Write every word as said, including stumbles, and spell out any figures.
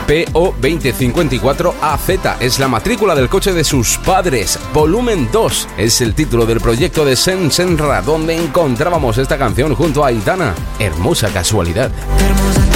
P O veinte cincuenta y cuatro A Z. Es la matrícula del coche de sus padres. Volumen dos es el título del proyecto de Sen Senra, donde encontrábamos esta canción junto a Aitana. Hermosa casualidad.